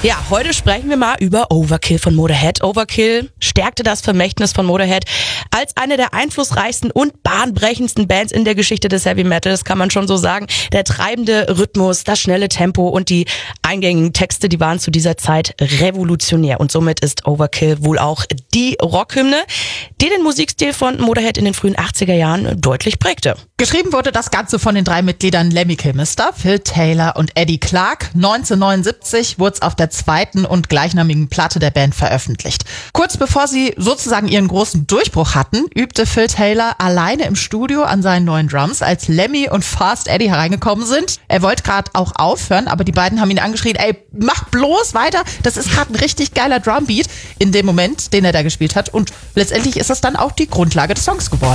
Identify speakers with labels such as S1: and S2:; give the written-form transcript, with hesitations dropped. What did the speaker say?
S1: Ja, heute sprechen wir mal über Overkill von Motörhead. Overkill stärkte das Vermächtnis von Motörhead als eine der einflussreichsten und bahnbrechendsten Bands in der Geschichte des Heavy Metals, kann man schon so sagen. Der treibende Rhythmus, das schnelle Tempo und die eingängigen Texte, die waren zu dieser Zeit revolutionär. Und somit ist Overkill wohl auch die Rockhymne, die den Musikstil von Motörhead in den frühen 80er Jahren deutlich prägte.
S2: Geschrieben wurde das Ganze von den 3 Mitgliedern Lemmy Kilmister, Phil Taylor und Eddie Clarke. 1979 wurde es auf der 2. und gleichnamigen Platte der Band veröffentlicht. Kurz bevor sie sozusagen ihren großen Durchbruch hatten, übte Phil Taylor alleine im Studio an seinen neuen Drums, als Lemmy und Fast Eddie hereingekommen sind. Er wollte gerade auch aufhören, aber die beiden haben ihn angeschrien, ey, mach bloß weiter, das ist gerade ein richtig geiler Drumbeat in dem Moment, den er da gespielt hat. Und letztendlich ist das dann auch die Grundlage des Songs geworden.